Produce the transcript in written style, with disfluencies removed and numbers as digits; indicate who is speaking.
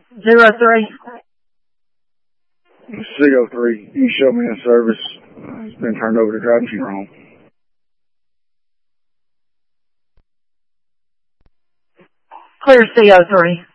Speaker 1: 03.
Speaker 2: CO3. You showed me a service. It's been turned over to Drive Funeral Home.
Speaker 1: Clear CO3.